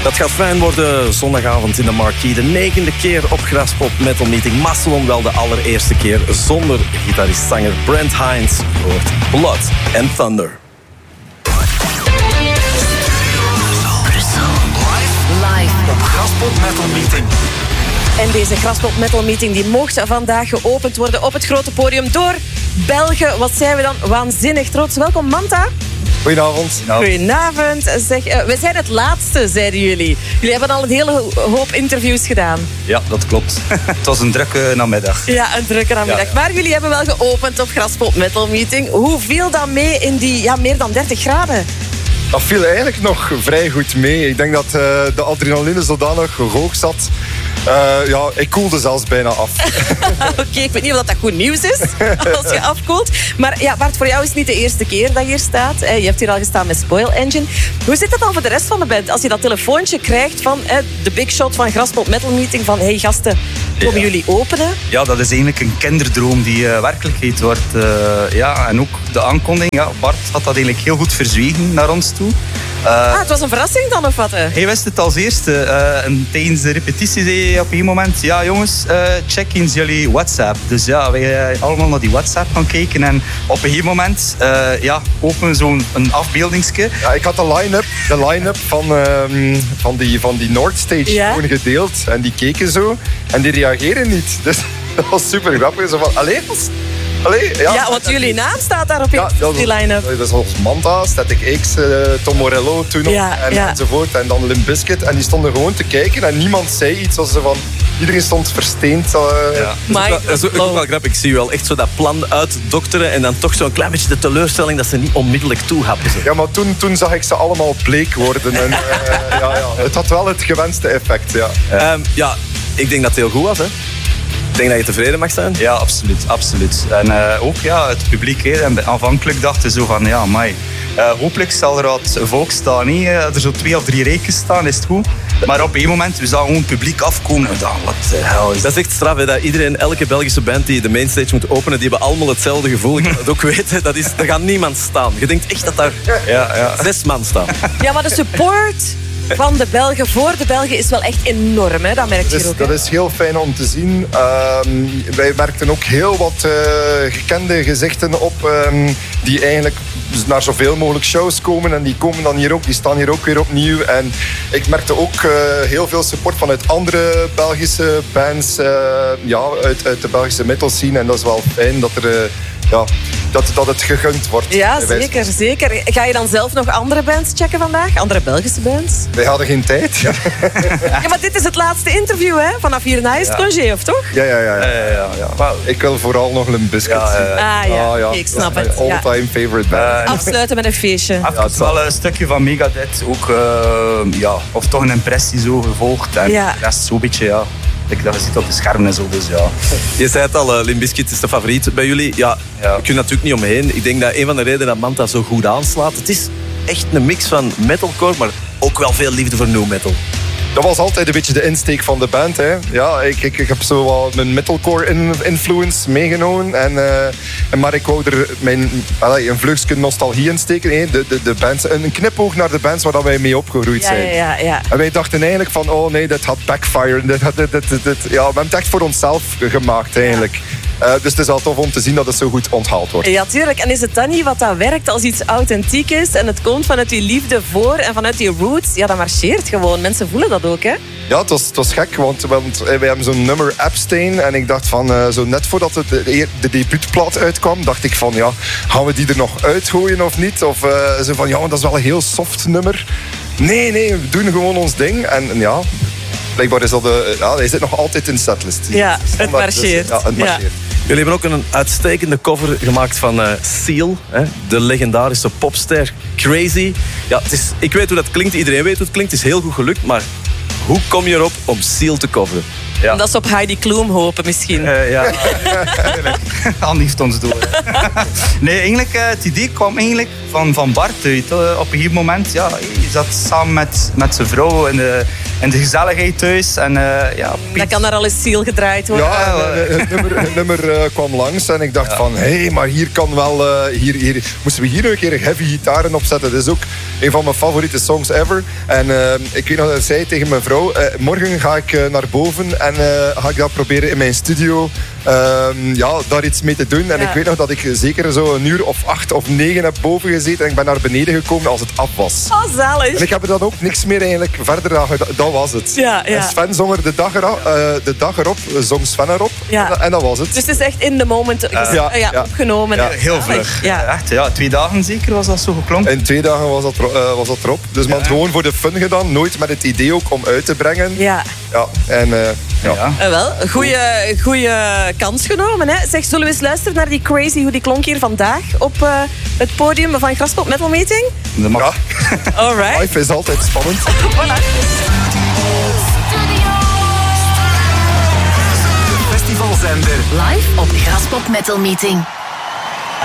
Dat gaat fijn worden zondagavond in de Marquee. De 9e keer op Graspop Metal Meeting. Mastodon wel de allereerste keer zonder gitarist-zanger Brent Hinds. Hoort Blood and Thunder. Live op Graspop Metal Meeting. En deze Graspop Metal Meeting die mocht vandaag geopend worden op het grote podium door Belgen. Wat zijn we dan waanzinnig trots. Welkom Manta. Goedenavond. Goedenavond. Zeg, we zijn het laatste, zeiden jullie. Jullie hebben al een hele hoop interviews gedaan. Ja, dat klopt. Het was een drukke namiddag. Ja, een drukke namiddag. Ja. Maar jullie hebben wel geopend op Graspop Metal Meeting. Hoe viel dat mee in die meer dan 30 graden? Dat viel eigenlijk nog vrij goed mee. Ik denk dat de adrenaline zodanig hoog zat. Ik koelde zelfs bijna af. Oké, ik weet niet of dat goed nieuws is als je afkoelt. Maar ja, Bart, voor jou is het niet de eerste keer dat je hier staat. Je hebt hier al gestaan met Spoil Engine. Hoe zit het dan voor de rest van de band? Als je dat telefoontje krijgt van de big shot van Graspop Metal Meeting van hey gasten, komen jullie openen? Ja, dat is eigenlijk een kinderdroom die werkelijkheid wordt. En ook de aankondiging. Ja, Bart had dat eigenlijk heel goed verzwegen naar ons toe. Het was een verrassing dan of wat? Hij wist het als eerste. En tijdens de repetitie zei hij op een moment... Ja jongens, check eens jullie WhatsApp. Dus ja, wij allemaal naar die WhatsApp gaan kijken. En op een gegeven moment openen zo'n afbeeldingsje. Ja, ik had de line-up van die North Stage gewoon gedeeld. En die keken zo. En die reageren niet. Dus dat was super grappig. Zo van, allee, want jullie naam staat daar op die line-up. Dat was Manta, Static X, Tom Morello toen nog enzovoort. En dan Limp Bizkit. En die stonden gewoon te kijken en niemand zei iets. Iedereen stond versteend. Dat is ook wel grappig. Ik zie je wel echt zo dat plan uitdokteren en dan toch zo'n klein beetje de teleurstelling dat ze niet onmiddellijk toehappen. Ja, maar toen zag ik ze allemaal bleek worden. En, het had wel het gewenste effect. Ja. Ik denk dat het heel goed was, hè? Ik denk dat je tevreden mag zijn. Ja, absoluut. En ook het publiek. En aanvankelijk dachten ze zo van, ja, amai. Hopelijk zal er wat volk staan. Er zo 2 of 3 rijken staan, is het goed. Maar op een moment, we zagen gewoon het publiek afkomen. En dan, wat de hel is dat? is echt straf, hè, dat iedereen, elke Belgische band die de mainstage moet openen, die hebben allemaal hetzelfde gevoel. Ik kan het ook weten. Er gaat niemand staan. Je denkt echt dat daar 6 man staan. Ja, maar de support van de Belgen voor de Belgen is wel echt enorm, hè? Dat merk je ook. Dat is heel fijn om te zien. Wij merkten ook heel wat gekende gezichten op die eigenlijk naar zoveel mogelijk shows komen en die komen dan hier ook, die staan hier ook weer opnieuw. En ik merkte ook heel veel support vanuit andere Belgische bands uit de Belgische metal scene en dat is wel fijn dat er dat het gegund wordt. Ja, zeker. Ga je dan zelf nog andere bands checken vandaag? Andere Belgische bands? Wij hadden geen tijd. Ja, maar dit is het laatste interview, hè? Vanaf hierna is het congé, of toch? Ja. Wow. Ik wil vooral nog Limp Bizkit zien. Ik snap het. All-time favorite band. Afsluiten met een feestje. Het wel een stukje van Megadeth ook, of toch een impressie zo gevolgd. En de rest zo'n beetje, dat je ziet op de schermen en zo, dus ja. Je zei het al, Limp Bizkit is de favoriet bij jullie. Ja, we kunnen natuurlijk niet omheen. Ik denk dat een van de redenen dat Manta zo goed aanslaat, het is echt een mix van metalcore, maar ook wel veel liefde voor new metal. Dat was altijd een beetje de insteek van de band. Hè. Ja, ik heb zo wel mijn metalcore influence meegenomen. Maar ik wou er een vleugje nostalgie in steken. De bands, een knipoog naar de bands waar wij mee opgegroeid zijn. Ja. En wij dachten eigenlijk van, oh nee, dat had backfire. We hebben het echt voor onszelf gemaakt eigenlijk. Dus het is al tof om te zien dat het zo goed onthaald wordt. Ja, tuurlijk. En is het dan niet wat dat werkt als iets authentiek is en het komt vanuit die liefde voor en vanuit die roots? Ja, dat marcheert gewoon. Mensen voelen dat ook, hè? Ja, het was gek, want wij hebben zo'n nummer Epstein en ik dacht van, zo net voordat de debuutplaat uitkwam, dacht ik van, gaan we die er nog uitgooien of niet? Of zo van, want dat is wel een heel soft nummer. Nee, we doen gewoon ons ding. En blijkbaar is dat hij zit nog altijd in de setlist. Ja, het marcheert. Dus, het marcheert. Jullie hebben ook een uitstekende cover gemaakt van Seal, de legendarische popster Crazy. Ja, ik weet hoe dat klinkt, iedereen weet hoe het klinkt, het is heel goed gelukt, maar hoe kom je erop om Seal te coveren? Ja. Dat is op Heidi Klum hopen misschien. Annie heeft ons door. Nee, eigenlijk, het idee kwam eigenlijk van Bart uit. Op een gegeven moment, hij zat samen met zijn vrouw en de gezelligheid thuis. En, Dan kan daar al eens Seal gedraaid worden. Ja, het nummer kwam langs en ik dacht van, hé, maar hier kan wel... Hier moesten we hier een keer heavy gitaren opzetten. Dat is ook een van mijn favoriete songs ever. En ik weet nog dat ik zei tegen mijn vrouw, morgen ga ik naar boven en ga ik dat proberen in mijn studio daar iets mee te doen. En ik weet nog dat ik zeker zo een uur of 8 of 9 heb boven gezeten en ik ben naar beneden gekomen als het af was. Oh, zalig. En ik heb er dan ook niks meer eigenlijk verder aan gedaan. Dat was het. Ja. En Sven zong er de dag erop, zong Sven erop. Ja. En dat was het. Dus het is echt in the moment opgenomen. Ja, heel vlug. Ja. Echt, 2 dagen zeker was dat zo geklonken. In 2 dagen was dat erop. Dus maar gewoon voor de fun gedaan. Nooit met het idee ook om uit te brengen. Ja. Ja. Een goede kans genomen. Hè? Zeg, zullen we eens luisteren naar die Crazy, hoe die klonk hier vandaag op het podium van Graspop Metal Meeting? Dat mag. Ja. Alright. Live is altijd spannend. Festivalzender. Live op Graspop Metal Meeting.